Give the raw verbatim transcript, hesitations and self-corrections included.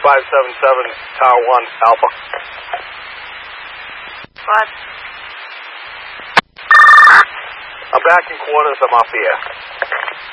five seven seven, Tower one, Alpha. What? I'm back in quarters. I'm off the air.